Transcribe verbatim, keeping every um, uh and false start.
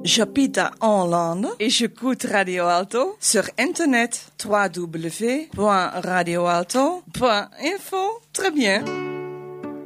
J'habite à Hollande et j'écoute Radio Alto sur Internet w w w point radio alto point info. Très bien.